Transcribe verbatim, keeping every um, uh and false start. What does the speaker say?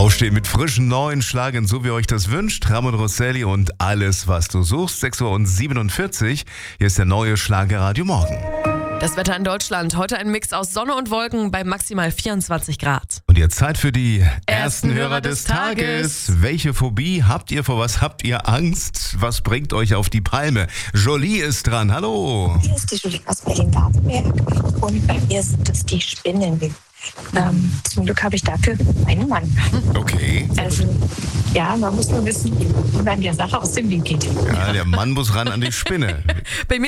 Aufstehen mit frischen neuen Schlagern, so wie euch das wünscht. Ramon Rosselli und alles, was du suchst. sechs Uhr siebenundvierzig. Hier ist der neue Schlagerradio Morgen. Das Wetter in Deutschland. Heute ein Mix aus Sonne und Wolken bei maximal vierundzwanzig Grad. Und jetzt Zeit für die ersten, Ersten Hörer, Hörer des des Tages. Tages. Welche Phobie habt ihr? Vor was habt ihr Angst? Was bringt euch auf die Palme? Jolie ist dran. Hallo. Hier ist die Julie aus Berlin-Datenberg und bei mir sind es die Spinnen. Ähm, zum Glück habe ich dafür einen Mann. Okay. Also, ja, man muss nur wissen, wie man der Sache aus dem Weg geht. Ja, der Mann muss ran an die Spinne. Bei mir